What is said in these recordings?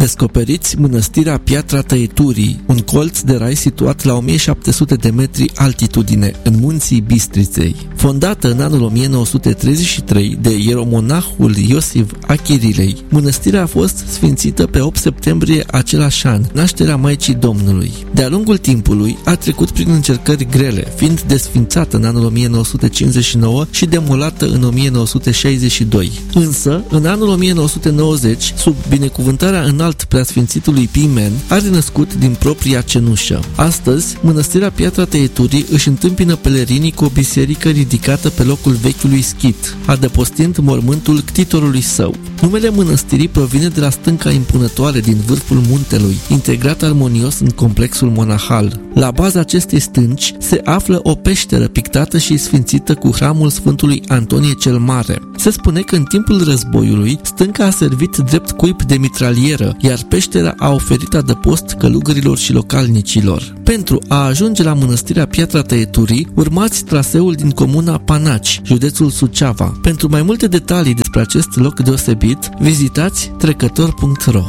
Descoperiți mănăstirea Piatra Tăieturii, un colț de rai situat la 1700 de metri altitudine, în munții Bistriței. Fondată în anul 1933 de ieromonahul Iosif Achirilei, mănăstirea a fost sfințită pe 8 septembrie același an, nașterea Maicii Domnului. De-a lungul timpului a trecut prin încercări grele, fiind desfințată în anul 1959 și demolată în 1962. Însă, în anul 1990, sub binecuvântarea înalt preasfințitului Pimen, a renăscut din propria cenușă. Astăzi, mănăstirea Piatra Tăieturii își întâmpină pelerinii cu o biserică ridicată pe locul vechiului schit, adăpostind mormântul ctitorului său. Numele mănăstirii provine de la stânca impunătoare din vârful muntelui, integrat armonios în complexul monahal. La baza acestei stânci se află o peșteră pictată și sfințită cu hramul Sfântului Antonie cel Mare. Se spune că în timpul războiului, stânca a servit drept cuib de mitralieră, iar peștera a oferit adăpost călugărilor și localnicilor. Pentru a ajunge la mănăstirea Piatra Tăieturii, urmați traseul din comuna Panaci, județul Suceava. Pentru mai multe detalii despre acest loc deosebit, vizitați trecător.ro.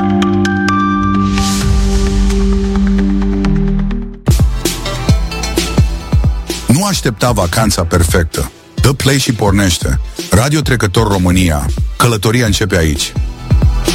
Nu aștepta vacanța perfectă. Dă play și pornește. Radio Trecător România. Călătoria începe aici.